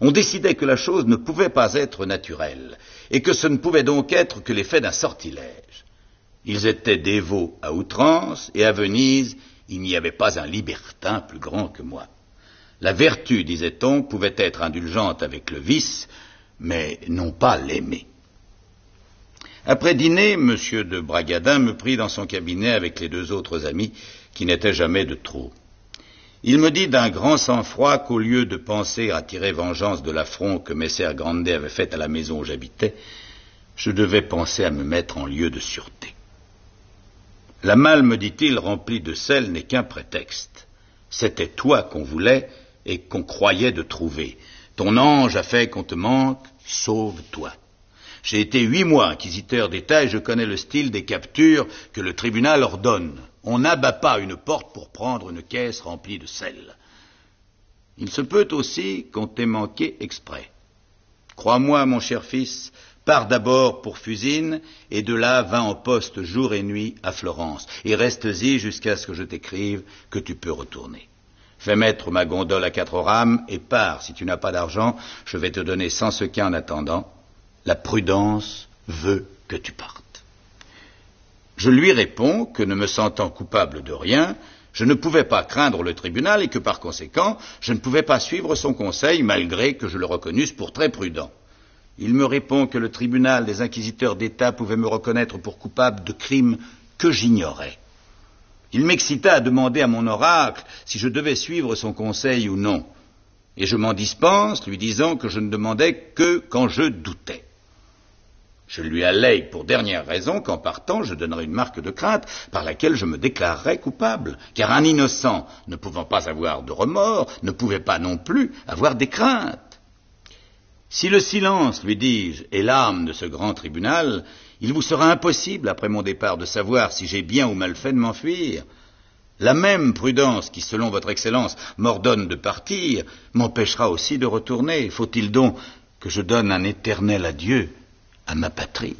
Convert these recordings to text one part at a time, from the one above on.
On décidait que la chose ne pouvait pas être naturelle, et que ce ne pouvait donc être que l'effet d'un sortilège. Ils étaient dévots à outrance, et à Venise, il n'y avait pas un libertin plus grand que moi. La vertu, disait-on, pouvait être indulgente avec le vice, mais non pas l'aimer. Après dîner, M. de Bragadin me prit dans son cabinet avec les 2 autres amis, qui n'étaient jamais de trop. Il me dit d'un grand sang-froid qu'au lieu de penser à tirer vengeance de l'affront que Messer Grandet avait fait à la maison où j'habitais, je devais penser à me mettre en lieu de sûreté. La malle, me dit-il, remplie de sel n'est qu'un prétexte. C'était toi qu'on voulait et qu'on croyait de trouver. Ton ange a fait qu'on te manque, sauve-toi. J'ai été 8 mois inquisiteur d'État et je connais le style des captures que le tribunal ordonne. On n'abat pas une porte pour prendre une caisse remplie de sel. Il se peut aussi qu'on t'ait manqué exprès. Crois-moi, mon cher fils, pars d'abord pour Fusine, et de là va en poste jour et nuit à Florence, et reste-y jusqu'à ce que je t'écrive que tu peux retourner. Fais mettre ma gondole à 4 rames, et pars. Si tu n'as pas d'argent, je vais te donner 100 sequins en attendant. La prudence veut que tu partes. Je lui réponds que, ne me sentant coupable de rien, je ne pouvais pas craindre le tribunal et que, par conséquent, je ne pouvais pas suivre son conseil, malgré que je le reconnusse pour très prudent. Il me répond que le tribunal des inquisiteurs d'État pouvait me reconnaître pour coupable de crimes que j'ignorais. Il m'excita à demander à mon oracle si je devais suivre son conseil ou non, et je m'en dispense, lui disant que je ne demandais que quand je doutais. Je lui allègue pour dernière raison qu'en partant, je donnerais une marque de crainte par laquelle je me déclarerais coupable, car un innocent, ne pouvant pas avoir de remords, ne pouvait pas non plus avoir des craintes. Si le silence, lui dis-je, est l'âme de ce grand tribunal, il vous sera impossible, après mon départ, de savoir si j'ai bien ou mal fait de m'enfuir. La même prudence qui, selon votre Excellence, m'ordonne de partir, m'empêchera aussi de retourner. Faut-il donc que je donne un éternel adieu à ma patrie?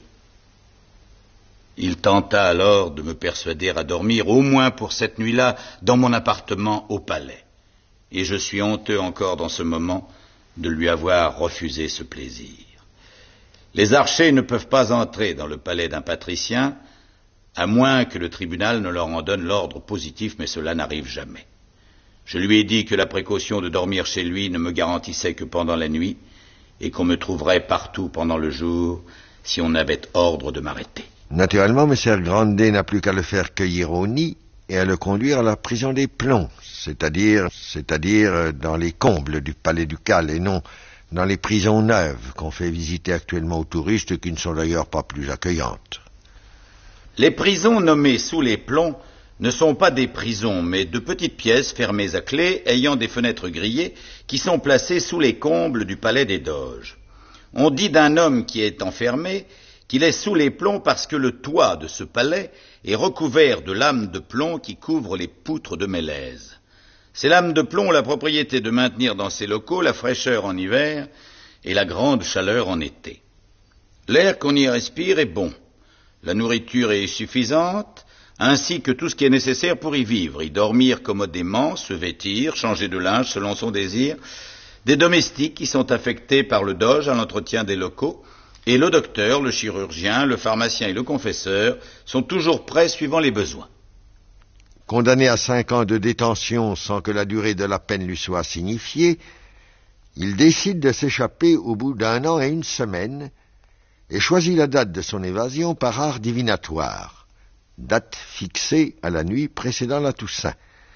Il tenta alors de me persuader à dormir, au moins pour cette nuit-là, dans mon appartement au palais. Et je suis honteux encore dans ce moment de lui avoir refusé ce plaisir. Les archers ne peuvent pas entrer dans le palais d'un patricien, à moins que le tribunal ne leur en donne l'ordre positif, mais cela n'arrive jamais. Je lui ai dit que la précaution de dormir chez lui ne me garantissait que pendant la nuit, et qu'on me trouverait partout pendant le jour, si on avait ordre de m'arrêter. Naturellement, Messer Grandet n'a plus qu'à le faire cueillir au nid et à le conduire à la prison des Plombs, c'est-à-dire dans les combles du palais ducal et non dans les prisons neuves qu'on fait visiter actuellement aux touristes, qui ne sont d'ailleurs pas plus accueillantes. Les prisons nommées sous les plombs ne sont pas des prisons, mais de petites pièces fermées à clé, ayant des fenêtres grillées, qui sont placées sous les combles du palais des Doges. On dit d'un homme qui est enfermé qu'il est sous les plombs parce que le toit de ce palais est recouvert de lames de plomb qui couvrent les poutres de mélèze. Ces lames de plomb ont la propriété de maintenir dans ces locaux la fraîcheur en hiver et la grande chaleur en été. L'air qu'on y respire est bon, la nourriture est suffisante, ainsi que tout ce qui est nécessaire pour y vivre, y dormir commodément, se vêtir, changer de linge selon son désir, des domestiques qui sont affectés par le doge à l'entretien des locaux, et le docteur, le chirurgien, le pharmacien et le confesseur sont toujours prêts suivant les besoins. Condamné à 5 ans de détention sans que la durée de la peine lui soit signifiée, il décide de s'échapper au bout d'1 an et 1 semaine et choisit la date de son évasion par art divinatoire, date fixée à la nuit précédant la Toussaint.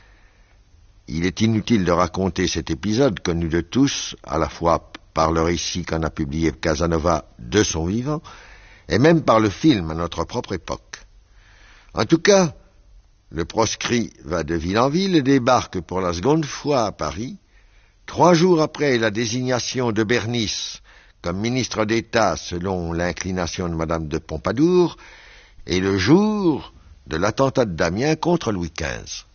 Il est inutile de raconter cet épisode connu de tous, à la fois par le récit qu'en a publié Casanova de son vivant, et même par le film à notre propre époque. En tout cas, le proscrit va de ville en ville et débarque pour la seconde fois à Paris, 3 jours après la désignation de Bernis comme ministre d'État selon l'inclination de Madame de Pompadour, et le jour de l'attentat de Damiens contre Louis XV.